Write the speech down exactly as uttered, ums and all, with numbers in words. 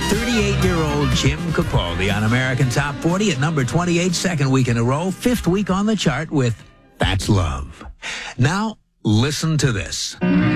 thirty-eight-year-old Jim Capaldi on American Top forty at number twenty-eight, second week in a row, fifth week on the chart with That's Love. Now, listen to this.